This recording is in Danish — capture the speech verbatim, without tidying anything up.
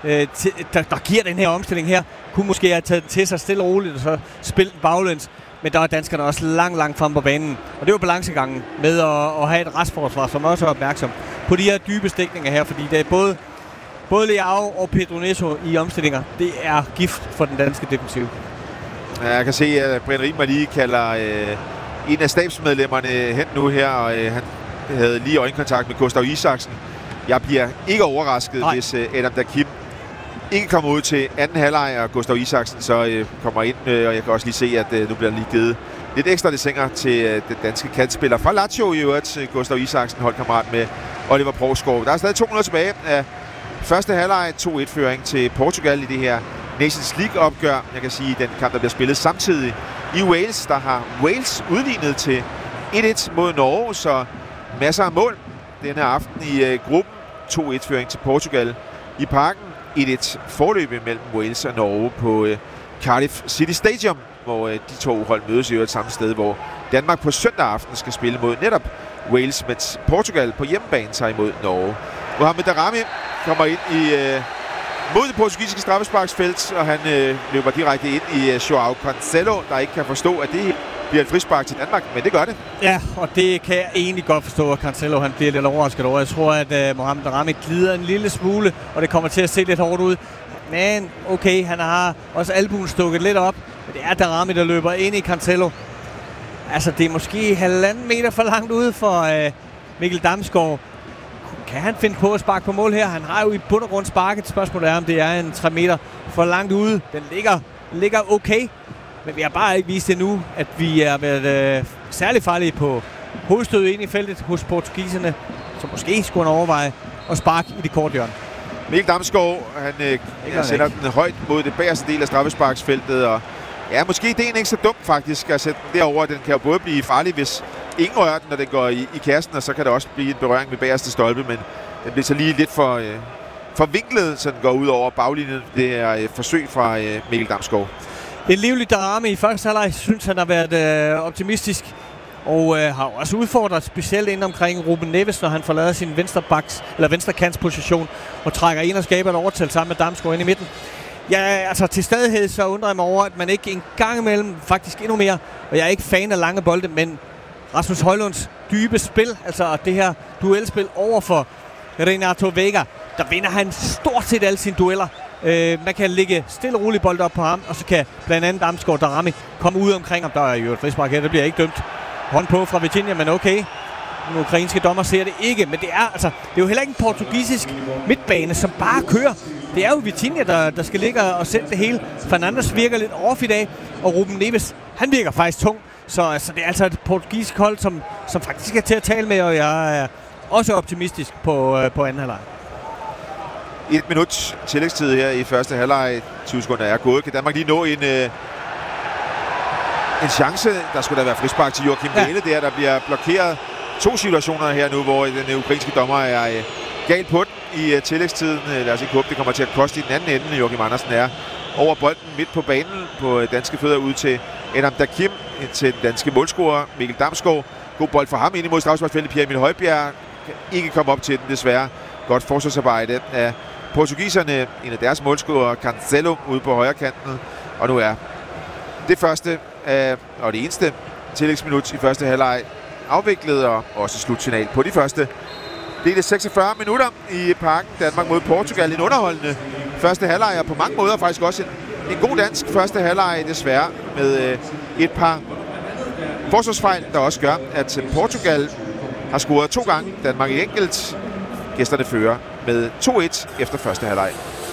øh, til, der, der giver den her omstilling her, kunne måske have taget den til sig stille og roligt, og så spille den baglæns. Men der er danskerne også langt, langt frem på banen. Og det var balancegangen med at, at have et restforsvar, som også er opmærksom på de her dybe stikninger her, fordi det er både, både Leao og Pedro Neto i omstillinger. Det er gift for den danske defensiv. Ja, jeg kan se, at Brian Rimer lige kalder øh, en af stabsmedlemmerne hen nu her, og øh, han havde lige øjenkontakt med Gustav Isaksen. Jeg bliver ikke overrasket, Nej. hvis øh, Adam Dakim ikke kommer ud til anden halvleg, og Gustav Isaksen så øh, kommer ind, øh, og jeg kan også lige se, at øh, nu bliver der lige givet lidt ekstra desinger til øh, den danske kantspiller fra Lazio i øvrigt, Gustav Isaksen, holdkammerat med Oliver Provskov. Der er stadig to minutter tilbage af første halvleg, to et-føring til Portugal i det her Nations League-opgør. Jeg kan sige, den kamp, der bliver spillet samtidig i Wales, der har Wales udlignet til et et mod Norge, så masser af mål denne aften i øh, gruppen. to et-føring til Portugal i parken. et et forløb mellem Wales og Norge på øh, Cardiff City Stadium, hvor øh, de to hold mødes i øvrigt samme sted, hvor Danmark på søndag aften skal spille mod netop Wales, mens Portugal på hjemmebane tager imod Norge. Mohamed Daramy kommer ind i øh, mod det portugisiske straffesparksfelt, og han øh, løber direkte ind i øh, Joao Cancelo, der ikke kan forstå, at det bliver et frispark til Danmark, men det gør det. Ja, og det kan jeg egentlig godt forstå, at Cancelo han bliver lidt overrasket over. Jeg tror, at uh, Mohamed Daramy glider en lille smule, og det kommer til at se lidt hårdt ud. Men okay, han har også albuen stukket lidt op, men det er Daramy, der løber ind i Cancelo. Altså, det er måske halvanden meter for langt ude for uh, Mikkel Damsgaard. Kan han finde på at sparke på mål her? Han har jo i bund og grund sparket. Spørgsmålet er, om det er en tre meter for langt ude. Den ligger, ligger okay. Men vi har bare ikke vist endnu, at vi er været øh, særlig farlige på hovedstød ind i feltet hos portugiserne, som måske skulle overveje at sparke i det korte hjørne. Mikkel Damsgaard, han øh, han sender den højt mod det bagerste del af straffesparksfeltet, og ja, måske det er ikke så dumt faktisk at sætte den derover. Den kan jo både blive farlig, hvis ingen rører den, når den går i, i kassen, og så kan der også blive en berøring ved bagerste stolpe, men den bliver så lige lidt for, øh, for vinklet, så den går ud over baglinjen. Det er et forsøg fra øh, Mikkel Damsgaard. En livlig Daramy i første halvleg, synes han har været øh, optimistisk, og øh, har også udfordret specielt ind omkring Ruben Neves, når han forlader sin venstrebacks, eller venstrekantsposition og trækker ind og skaber et overtal sammen med Damsgaard ind i midten. Ja, altså til stadighed så undrer jeg mig over, at man ikke en gang imellem, faktisk endnu mere, og jeg er ikke fan af lange bolde, men Rasmus Højlunds dybe spil, altså det her duelspil over for Renato Vega, der vinder han stort set alle sine dueller. Øh, man kan lægge stille og roligt bold op på ham, og så kan blandt andet Damsgaard Daramy komme ud omkring ham. Der er jo et frispark her, der bliver ikke dømt hånd på fra Vitinha, men okay. Den ukrainske dommer ser det ikke, men det er altså det er jo heller ikke en portugisisk midtbane, som bare kører. Det er jo Vitinha, der, der skal ligge og sætte det hele. Fernandes virker lidt off i dag, og Ruben Neves, han virker faktisk tung. Så altså, det er altså et portugisisk hold, som, som faktisk er til at tale med, og jeg er også optimistisk på, øh, på anden halvleg. Et minut tillægstid her i første halvleg. tyve sekunder er gået. Kan Danmark lige nå en, øh, en chance? Der skulle der være frispark til Joachim Mæhle ja. der, der bliver blokeret. To situationer her nu, hvor den ukrainske dommer er øh, galt på den i øh, tillægstiden. Lad os ikke håbe, det kommer til at koste i den anden ende. Joachim Andersen er over bolden midt på banen på øh, danske fødder ud til Adam Dakim, til den danske målscorer Mikkel Damsgaard. God bold for ham ind imod straffesparksfeltet. Pierre Emil Højbjerg kan ikke komme op til den desværre. Godt forsvarsarbejde af portugiserne, en af deres målscorer, Cancelo, ude på højre kanten. Og nu er det første øh, og det eneste tillægsminut i første halvleg afviklet, og også slutfinal på de første. Det er seksogfyrre minutter i parken. Danmark mod Portugal. En underholdende første halvleg, og på mange måder faktisk også en, en god dansk første halvleg, desværre med øh, et par forsvarsfejl, der også gør, at Portugal har scoret to gange. Danmark i enkelt. Gæsterne fører med to et efter første halvleg.